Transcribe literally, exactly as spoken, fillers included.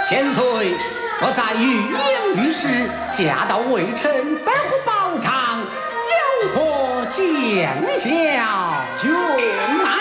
千岁，我在玉英御史驾到微臣，本乎报偿，有何见教？ 就那。